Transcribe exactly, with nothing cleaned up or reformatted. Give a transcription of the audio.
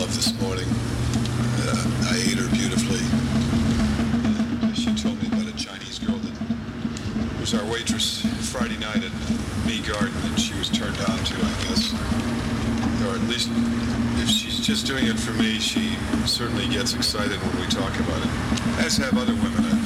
love this morning. Uh, I ate her beautifully. Uh, she told me about a Chinese girl that was our waitress Friday night at Me Garden, and she was turned on to, I guess. Or at least, if she's just doing it for me, she certainly gets excited when we talk about it. As have other women, I